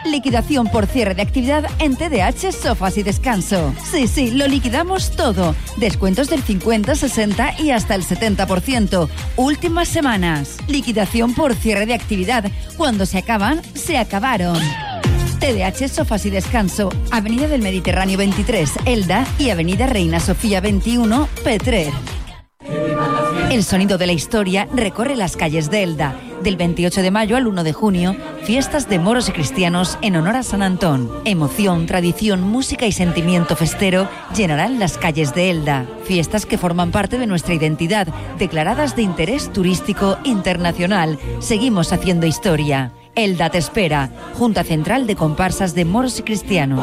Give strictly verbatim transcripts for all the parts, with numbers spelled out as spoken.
Liquidación por cierre de actividad en T D H Sofás y Descanso. Sí, sí, lo liquidamos todo. Descuentos del cincuenta, sesenta y hasta el setenta por ciento. Últimas semanas. Liquidación por cierre de actividad. Cuando se acaban, se acabaron. T D H Sofás y Descanso, Avenida del Mediterráneo veintitrés, Elda, y Avenida Reina Sofía veintiuno, Petrer. El sonido de la historia recorre las calles de Elda. Del veintiocho de mayo al uno de junio, fiestas de moros y cristianos en honor a San Antón. Emoción, tradición, música y sentimiento festero llenarán las calles de Elda. Fiestas que forman parte de nuestra identidad, declaradas de interés turístico internacional. Seguimos haciendo historia. Elda te espera, Junta Central de Comparsas de Moros y Cristianos.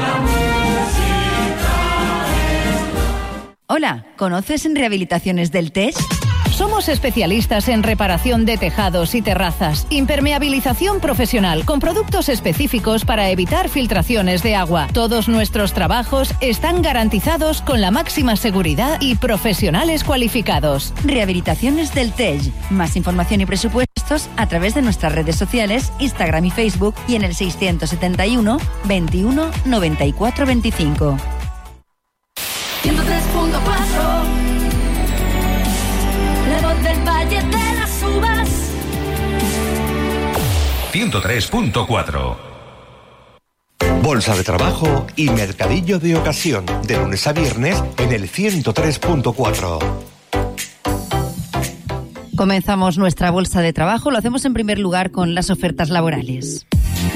Hola, ¿conoces en Rehabilitaciones del Tej? Somos especialistas en reparación de tejados y terrazas, impermeabilización profesional con productos específicos para evitar filtraciones de agua. Todos nuestros trabajos están garantizados con la máxima seguridad y profesionales cualificados. Rehabilitaciones del Tej. Más información y presupuestos a través de nuestras redes sociales, Instagram y Facebook, y en el seiscientos setenta y uno, veintiuno, noventa y cuatro, veinticinco. ciento tres punto cuatro, la voz del Valle de las Uvas. ciento tres punto cuatro. Bolsa de Trabajo y Mercadillo de Ocasión, de lunes a viernes en el ciento tres punto cuatro. Comenzamos nuestra bolsa de trabajo. Lo hacemos en primer lugar con las ofertas laborales.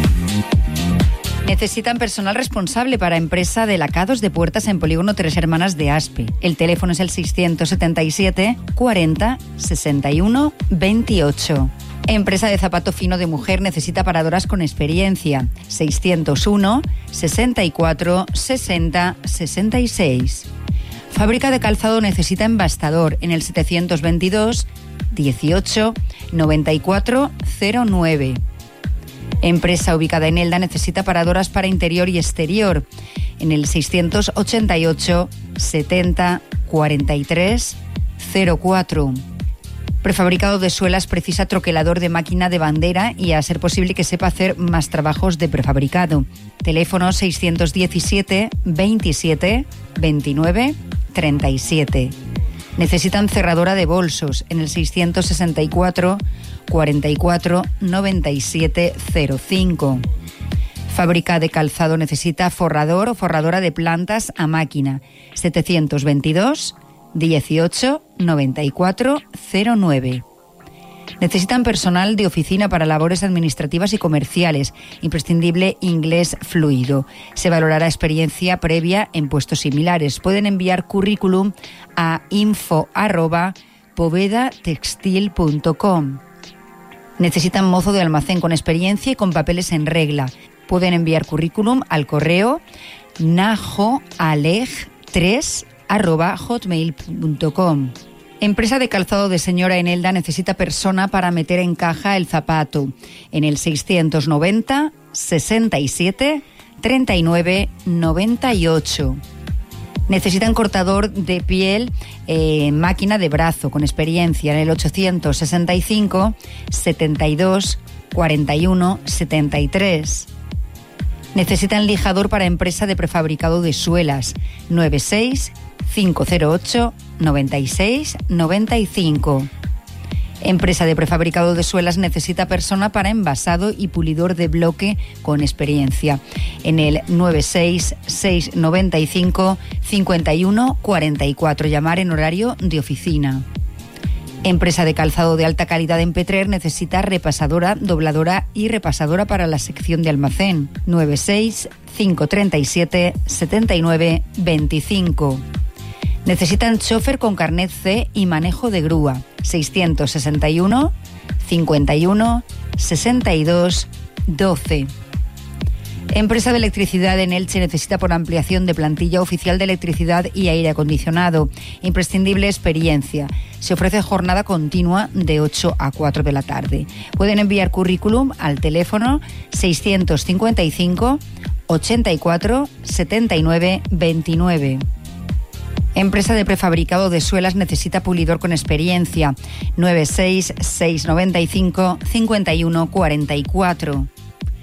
Necesitan personal responsable para empresa de lacados de puertas en Polígono Tres Hermanas de Aspe. El teléfono es el seiscientos setenta y siete, cuarenta, sesenta y uno, veintiocho. Empresa de zapato fino de mujer necesita paradoras con experiencia. seiscientos uno, sesenta y cuatro, sesenta, sesenta y seis. Fábrica de calzado necesita embastador en el setecientos veintidós, dieciocho, noventa y cuatro, cero nueve. Empresa ubicada en Elda necesita paradoras para interior y exterior en el seiscientos ochenta y ocho, setenta, cuarenta y tres, cero cuatro. Prefabricado de suelas precisa troquelador de máquina de bandera y, a ser posible, que sepa hacer más trabajos de prefabricado. Teléfono seiscientos diecisiete, veintisiete, veintinueve, treinta y siete. Necesitan cerradora de bolsos en el seiscientos sesenta y cuatro, cuarenta y cuatro, noventa y siete, cero cinco. Fábrica de calzado necesita forrador o forradora de plantas a máquina. setecientos veintidós, dieciocho, noventa y cuatro, cero nueve. Necesitan personal de oficina para labores administrativas y comerciales. Imprescindible inglés fluido. Se valorará experiencia previa en puestos similares. Pueden enviar currículum a info arroba povedatextil punto com. Necesitan mozo de almacén con experiencia y con papeles en regla. Pueden enviar currículum al correo najoaleg tres arroba hotmail punto com. Empresa de calzado de señora en Elda necesita persona para meter en caja el zapato en el seiscientos noventa, sesenta y siete, treinta y nueve, noventa y ocho. Necesitan cortador de piel, eh, máquina de brazo con experiencia en el ochocientos sesenta y cinco, setenta y dos, cuarenta y uno, setenta y tres. Necesitan lijador para empresa de prefabricado de suelas noventa y seis, cinco cero ocho, noventa y seis, noventa y cinco. Empresa de prefabricado de suelas necesita persona para envasado y pulidor de bloque con experiencia en el noventa y seis, seis noventa y cinco, cincuenta y uno, cuarenta y cuatro. Llamar en horario de oficina. Empresa de calzado de alta calidad en Petrer necesita repasadora, dobladora y repasadora para la sección de almacén. noventa y seis, cinco treinta y siete, setenta y nueve, veinticinco. Necesitan chofer con carnet C y manejo de grúa. seiscientos sesenta y uno, cincuenta y uno, sesenta y dos, doce. Empresa de electricidad en Elche necesita por ampliación de plantilla oficial de electricidad y aire acondicionado. Imprescindible experiencia. Se ofrece jornada continua de ocho a cuatro de la tarde. Pueden enviar currículum al teléfono seiscientos cincuenta y cinco, ochenta y cuatro, setenta y nueve, veintinueve. Empresa de prefabricado de suelas necesita pulidor con experiencia. noventa y seis, seis noventa y cinco, cincuenta y uno, cuarenta y cuatro.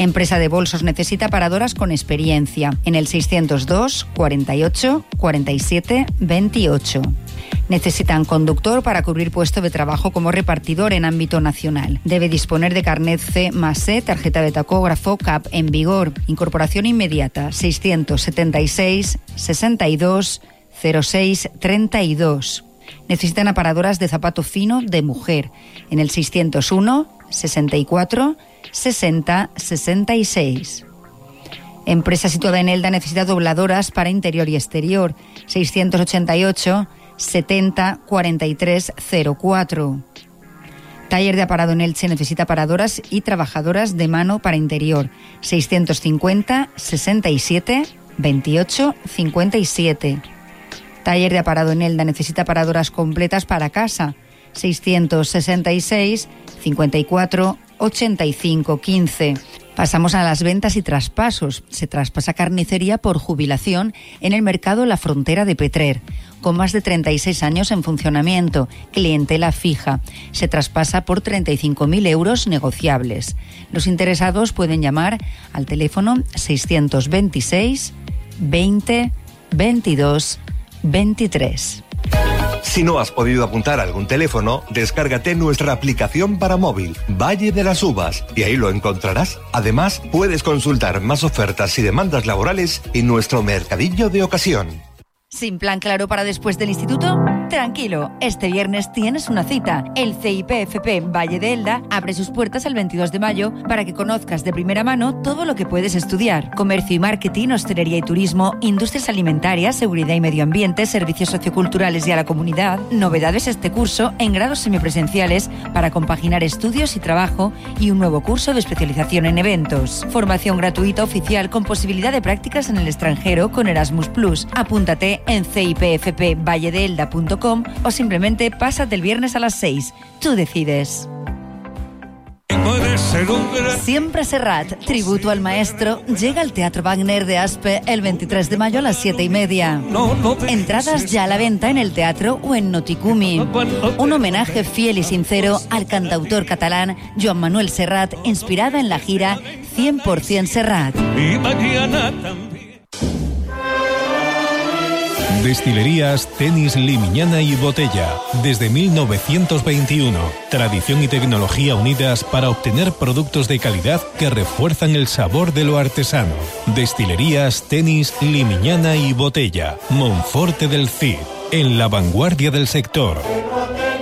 Empresa de bolsos necesita paradoras con experiencia. En el seiscientos dos, cuarenta y ocho, cuarenta y siete, veintiocho. Necesitan conductor para cubrir puesto de trabajo como repartidor en ámbito nacional. Debe disponer de carnet C más E, tarjeta de tacógrafo, C A P en vigor. Incorporación inmediata. seiscientos setenta y seis, sesenta y dos, cero seis, treinta y dos. Necesitan aparadoras de zapato fino de mujer. En el seiscientos uno, sesenta y cuatro, sesenta, sesenta y seis. Empresa situada en Elda necesita dobladoras para interior y exterior. seiscientos ochenta y ocho, setenta, cuarenta y tres, cero cuatro. Taller de aparado en Elche necesita paradoras y trabajadoras de mano para interior. seiscientos cincuenta, sesenta y siete, veintiocho, cincuenta y siete. Taller de aparado en Elda necesita paradoras completas para casa. seiscientos sesenta y seis, cincuenta y cuatro, ochenta y cinco, quince. Pasamos a las ventas y traspasos. Se traspasa carnicería por jubilación en el mercado La Frontera de Petrer, con más de treinta y seis años en funcionamiento, clientela fija. Se traspasa por treinta y cinco mil euros negociables. Los interesados pueden llamar al teléfono seiscientos veintiséis, veinte, veintidós, veintitrés. Si no has podido apuntar a algún teléfono, descárgate nuestra aplicación para móvil, Valle de las Uvas, y ahí lo encontrarás. Además, puedes consultar más ofertas y demandas laborales en nuestro mercadillo de ocasión. ¿Sin plan claro para después del instituto? Tranquilo, este viernes tienes una cita. El C I P F P Valle de Elda abre sus puertas el veintidós de mayo para que conozcas de primera mano todo lo que puedes estudiar. Comercio y marketing, hostelería y turismo, industrias alimentarias, seguridad y medio ambiente, servicios socioculturales y a la comunidad. Novedades este curso en grados semipresenciales para compaginar estudios y trabajo y un nuevo curso de especialización en eventos. Formación gratuita oficial con posibilidad de prácticas en el extranjero con Erasmus plus. Apúntate en c i p f p valle de elda punto com o simplemente pásate el viernes a las seis. Tú decides. Siempre Serrat, tributo al maestro, llega al Teatro Wagner de Aspe el veintitrés de mayo a las siete y media. Entradas ya a la venta en el teatro o en Noticumi. Un homenaje fiel y sincero al cantautor catalán Joan Manuel Serrat, inspirada en la gira cien por ciento Serrat. Destilerías Tenis Limiñana y Botella. Desde mil novecientos veintiuno. Tradición y tecnología unidas para obtener productos de calidad que refuerzan el sabor de lo artesano. Destilerías Tenis Limiñana y Botella. Monforte del Cid. En la vanguardia del sector.